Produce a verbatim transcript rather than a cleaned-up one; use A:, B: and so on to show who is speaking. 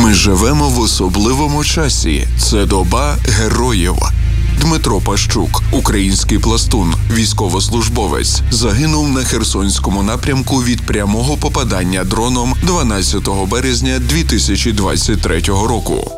A: Ми живемо в особливому часі. Це доба героїв. Дмитро Пащук, український пластун, військовослужбовець, загинув на Херсонському напрямку від прямого попадання дроном дванадцятого березня дві тисячі двадцять третього року.